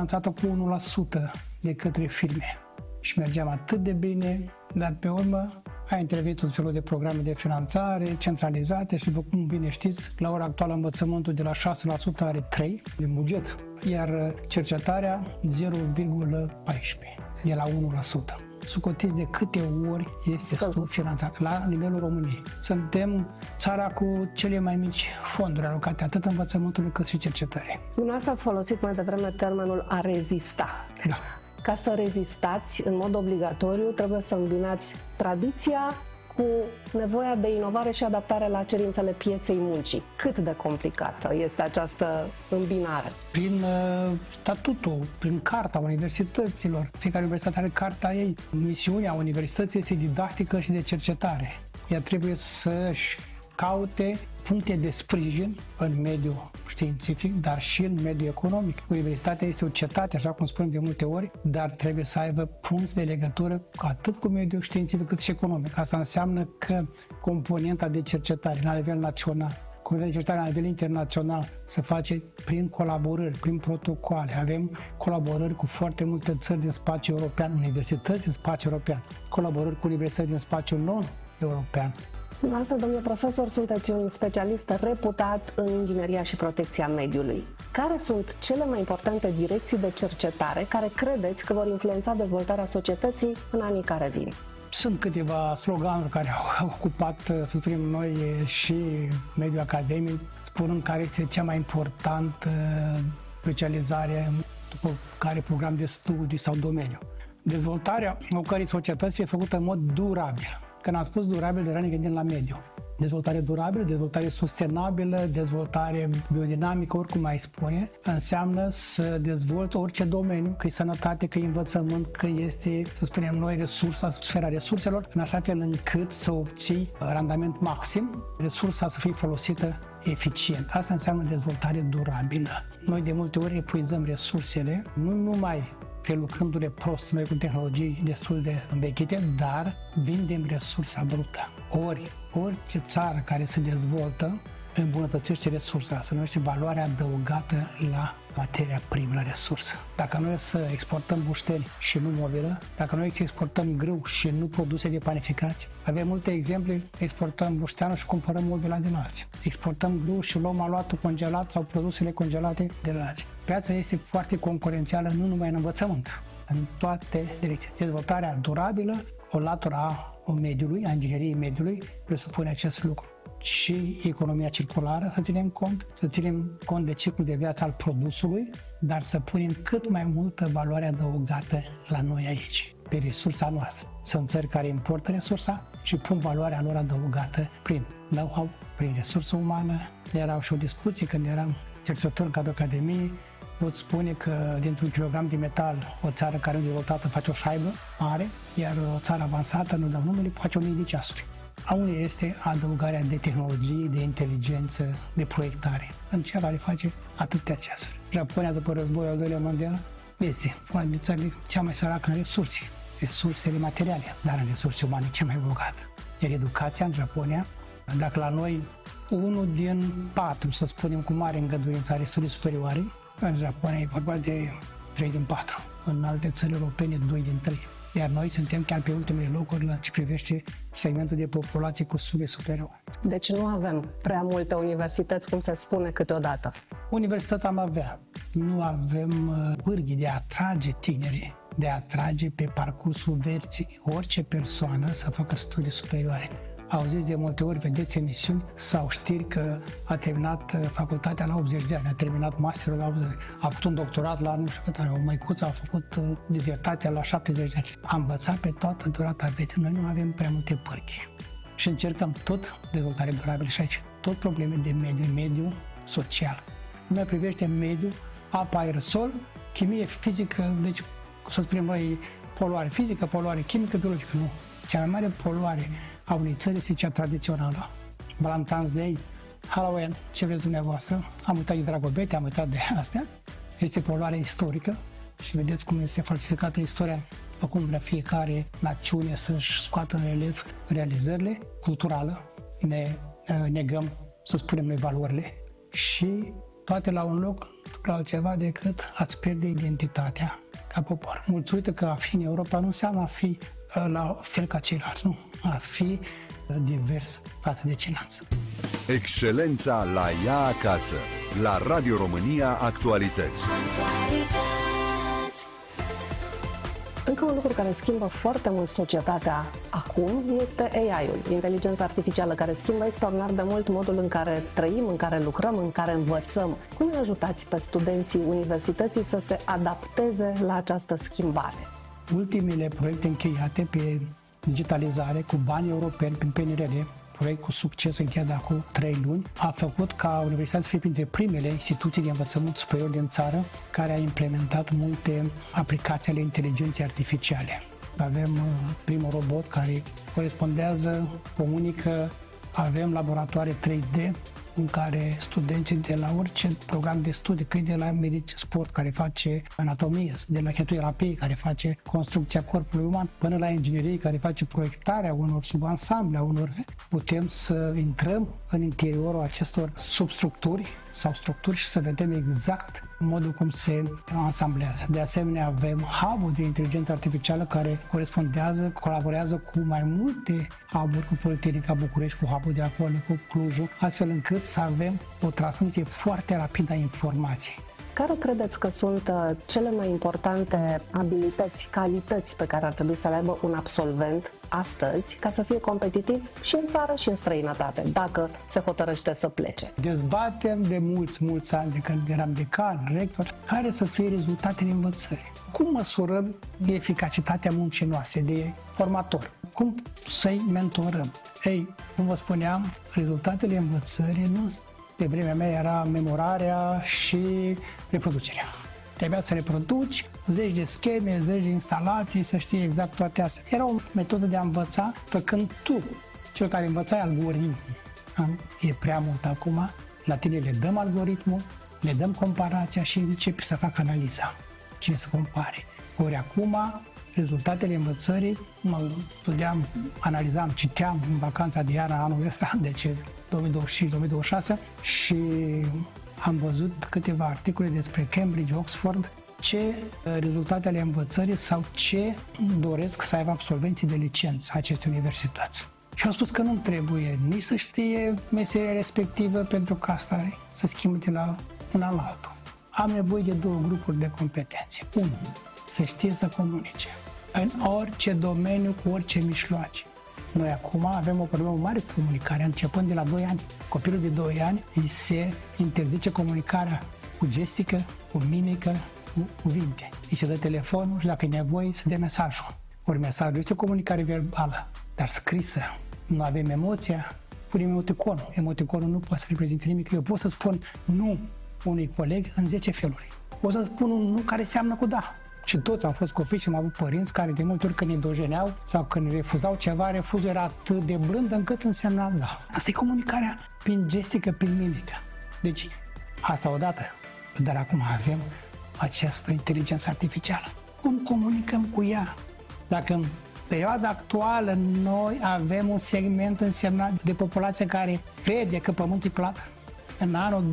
finanțată cu 1% de către firme. Și mergeam atât de bine, dar pe urmă a intervenit tot felul de programe de finanțare centralizate și, după cum bine știți, la ora actuală învățământul de la 6% are 3% din buget, iar cercetarea 0,14% de la 1%. Sucotiți de câte ori este subfinanțat la nivelul României. Suntem țara cu cele mai mici fonduri alocate atât învățământului cât și cercetării. Dumneavoastră ați folosit mai devreme termenul a rezista. Da. Ca să rezistați în mod obligatoriu, trebuie să îmbinați tradiția cu nevoia de inovare și adaptare la cerințele pieței muncii. Cât de complicată este această îmbinare? Prin statutul, prin carta universităților. Fiecare universitate are carta ei. Misiunea universității este didactică și de cercetare. Ea trebuie să-și caute puncte de sprijin în mediul științific, dar și în mediul economic. Universitatea este o cetate, așa cum spunem de multe ori, dar trebuie să aibă punți de legătură atât cu mediul științific cât și economic. Asta înseamnă că componenta de cercetare la nivel național, componenta de cercetare la nivel internațional se face prin colaborări, prin protocoale. Avem colaborări cu foarte multe țări din spațiul european, universități din spațiul european, colaborări cu universități din spațiul non-european. Dumneavoastră, domnule profesor, sunteți un specialist reputat în ingineria și protecția mediului. Care sunt cele mai importante direcții de cercetare care credeți că vor influența dezvoltarea societății în anii care vin? Sunt câteva sloganuri care au ocupat, să spunem noi, și mediul academic, spunând care este cea mai importantă specializare, după care program de studiu sau domeniu. Dezvoltarea oricărei societăți e făcută în mod durabil. Când am spus durabil, deja ne gândim la mediu. Dezvoltare durabilă, dezvoltare sustenabilă, dezvoltare biodinamică, oricum mai spune, înseamnă să dezvolți orice domeniu, că e sănătate, că e învățământ, că este, să spunem noi, resursa, sfera resurselor, în așa fel încât să obții randament maxim, resursa să fie folosită eficient. Asta înseamnă dezvoltare durabilă. Noi de multe ori epuizăm resursele, nu numai prelucrându-le prost noi cu tehnologii destul de învechite, dar vindem resursa brută. Orice țară care se dezvoltă îmbunătățește resursa, se numește valoarea adăugată la materia primă, la resursă. Dacă noi să exportăm bușteni și nu mobilă, dacă noi exportăm grâu și nu produse de panificați, avem multe exemple, exportăm bușteanul și cumpărăm mobila din alții. Exportăm grâu și luăm aluatul congelat sau produsele congelate de la alții. Piața este foarte concurențială, nu numai în învățământ, în toate direcțiile. Dezvoltarea durabilă, o latură a mediului, a ingineriei mediului, presupune acest lucru. Și economia circulară, să ținem cont de ciclul de viață al produsului, dar să punem cât mai multă valoare adăugată la noi aici, pe resursa noastră. Sunt țări care importă resursa și pun valoarea lor adăugată prin know-how, prin resursă umană. Erau și o discuție când eram cercetător în cadrul Academiei, pot spune că dintr-un kilogram de metal o țară care nu e dezvoltată face o șaibă mare, iar o țară avansată, nu dăm numele, face 1000 de ceasuri. A unei este adăugarea de tehnologie, de inteligență, de proiectare. În cea care face atâtea ceasuri. Japonia, după războiul al doilea mondial, este una din țările cea mai săracă în resurse, resursele materiale, dar în resurse umane cea mai bogată. Iar educația în Japonia, dacă la noi 1 din 4, să spunem cu mare îngăduință, are studii superioare, în Japonia e vorba de 3 din 4. În alte țări europene, 2 din 3. Iar noi suntem chiar pe ultimele locuri la ce privește segmentul de populație cu studii superioare. Deci nu avem prea multe universități, cum se spune câteodată. Universitatea am avea. Nu avem pârghii de a atrage tinerii, de a atrage pe parcursul vieții orice persoană să facă studii superioare. Auziți de multe ori, vedeți emisiuni sau știri că a terminat facultatea la 80 de ani, a terminat masterul la 80 de ani, a făcut un doctorat la nu știu cât ani, o măicuță a făcut dizertația la 70 de ani. A învățat pe toată durata vieții. Noi nu avem prea multe pârghii. Și încercăm tot dezvoltare durabilă și aici, tot probleme de mediu social. Lumea privește mediul, apa, aerosol, chimie, fizică, deci, să spunem noi, poluare fizică, poluare chimică, biologică, nu. Cea mai mare poluare a unei țări este cea tradițională. Valentine's Day, Halloween, ce vreți dumneavoastră, am uitat de Dragobete, am uitat de astea. Este poluare istorică și vedeți cum este falsificată istoria, după cum vrea fiecare națiune să-și scoată în relief realizările culturală, ne negăm, să spunem noi, valorile și toate la un loc, altceva decât a-ți pierde identitatea ca popor. Mulți uită că a fi în Europa nu înseamnă a fi la fel ca ceilalți, nu. A fi divers față de ceilalți. Excelența la ea acasă. La Radio România Actualități. Încă un lucru care schimbă foarte mult societatea acum este AI-ul, inteligența artificială, care schimbă extraordinar de mult modul în care trăim, în care lucrăm, în care învățăm. Cum îi ajutați pe studenții universității să se adapteze la această schimbare? Ultimele proiecte încheiate pe digitalizare cu bani europeni prin PNRR, proiect cu succes încheiat de acum 3 luni, a făcut ca universitatea să fie printre primele instituții de învățământ superior din țară care a implementat multe aplicații ale inteligenței artificiale. Avem primul robot care corespondează, comunică, avem laboratoare 3D în care studenții de la orice program de studii, că de la medic sport care face anatomie, de la chemoterapie care face construcția corpului uman, până la inginerie care face proiectarea unor subansamble, a unor, putem să intrăm în interiorul acestor substructuri sau structuri și să vedem exact modul cum se ansamblează. De asemenea, avem hub-ul de inteligență artificială care corespondează, colaborează cu mai multe hub-uri, cu Politehnica București, cu hub-ul de acolo, cu Clujul, astfel încât să avem o transmisie foarte rapidă a informației. Care credeți că sunt cele mai importante abilități, calități pe care ar trebui să le aibă un absolvent astăzi ca să fie competitiv și în țară și în străinătate, dacă se hotărăște să plece? Dezbatem de mulți ani de când eram decan, rector, care să fie rezultatele învățării. Cum măsurăm eficacitatea muncii noastre de formator? Cum să-i mentorăm? Ei, cum vă spuneam, rezultatele învățării nu. Pe vremea mea era memorarea și reproducerea. Trebuia să reproduci zeci de scheme, zeci de instalații, să știi exact toate astea. Era o metodă de a învăța, făcând tu, cel care învățai algoritmul. E prea mult acum, la tine le dăm algoritmul, le dăm comparația și începi să facă analiza. Cine să compare? Ori acum, rezultatele învățării, mă studiam, analizam, citeam în vacanța de iarnă anul ăsta, deci 2025-2026, și am văzut câteva articole despre Cambridge, Oxford, ce rezultate ale învățării sau ce doresc să aibă absolvenții de licență aceste universități. Și au spus că nu trebuie nici să știe meseria respectivă, pentru că asta se schimbă de la un an la altul. Am nevoie de două grupuri de competențe. 1. Să știe să comunice în orice domeniu, cu orice mijloace. Noi acum avem o problemă mare cu comunicarea, începând de la 2 ani. Copilul de 2 ani îi se interzice comunicarea cu gestică, cu mimică, cu cuvinte. Îi se dă telefonul și dacă e nevoie să dea mesajul. Ori mesajul este o comunicare verbală, dar scrisă. Nu avem emoția, punem emoticonul. Emoticonul nu poate să reprezinte nimic. Eu pot să spun nu unui coleg în 10 feluri. Pot să spun un nu care seamănă cu da. Și toți am fost copii și am avut părinți care de multe ori când ne dojeneau sau când refuzau ceva, refuzul era atât de blând încât însemna da. Asta e comunicarea prin gestică, prin mimică. Deci asta odată, dar acum avem această inteligență artificială. Cum comunicăm cu ea? Dacă în perioada actuală noi avem un segment însemnat de populație care crede că pământul e plat, în anul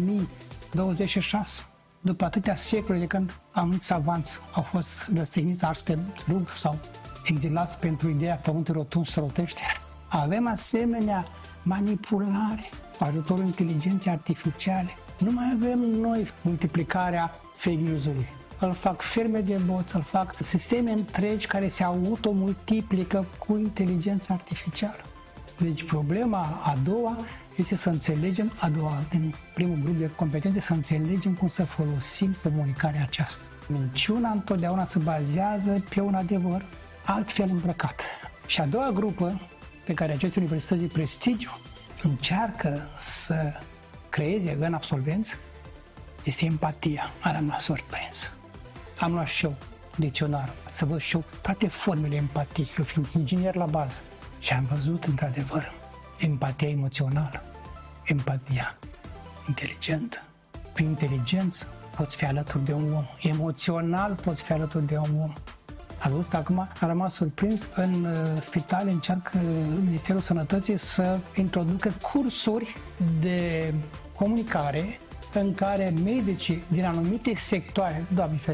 2026, după atâtea secole de când anumiți savanți au fost răstigniți, ars pe rug sau exilați pentru ideea pământului rotund se rotește, avem asemenea manipulare cu ajutorul inteligenței artificiale. Nu mai avem noi multiplicarea fake news-ului. Îl fac ferme de boți, îl fac sisteme întregi care se automultiplică cu inteligența artificială. Deci problema a doua este să înțelegem, din primul grup de competențe, să înțelegem cum să folosim comunicarea aceasta. Minciuna întotdeauna se bazează pe un adevăr altfel îmbrăcat. Și a doua grupă pe care aceste universități de prestigiu încearcă să creeze în absolvenți este empatia. Am rămas surprins. Am luat și eu dicționarul, să văd și eu toate formele empatiei. Eu fiind inginer la bază și am văzut într-adevăr empatia emoțională, empatia inteligentă. Prin inteligență poți fi alături de un om, emoțional poți fi alături de un om. A văzut acum, a rămas surprins, în spitale încearcă Ministerul Sănătății să introducă cursuri de comunicare în care medicii din anumite sectoare, Doamne